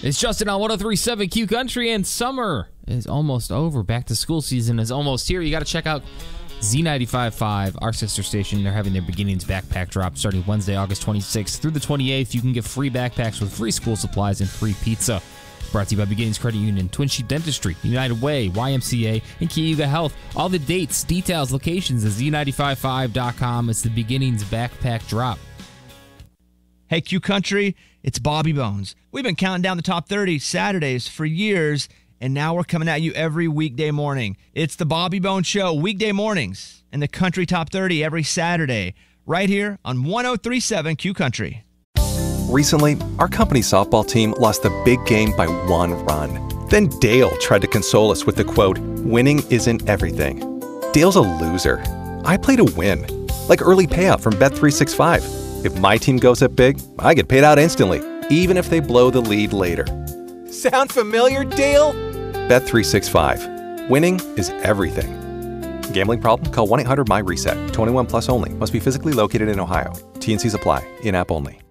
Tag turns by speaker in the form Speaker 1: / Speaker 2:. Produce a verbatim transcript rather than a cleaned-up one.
Speaker 1: It's Justin on one oh three point seven Q Country, and summer is almost over. Back to school season is almost here. You got to check out Z ninety-five point five, our sister station. They're having their beginnings backpack drop starting Wednesday, August twenty-sixth through the twenty-eighth. You can get free backpacks with free school supplies and free pizza. Brought to you by Beginnings Credit Union, Twin Sheet Dentistry, United Way, Y M C A, and Cayuga Health. All the dates, details, locations at Z ninety-five point five dot com. It's the Beginnings backpack drop.
Speaker 2: Hey, Q Country, it's Bobby Bones. We've been counting down the top thirty Saturdays for years, and now we're coming at you every weekday morning. It's the Bobby Bones Show, weekday mornings, and the Country Top thirty every Saturday, right here on one oh three point seven Q Country.
Speaker 3: Recently, our company softball team lost the big game by one run. Then Dale tried to console us with the quote, "Winning isn't everything." Dale's a loser. I play to win, like early payout from Bet three sixty-five. If my team goes up big, I get paid out instantly, even if they blow the lead later. Sound familiar, Dale? Bet three sixty-five. Winning is everything. Gambling problem? Call one eight hundred M Y RESET. twenty-one plus only. Must be physically located in Ohio. T and Cs apply. In-app only.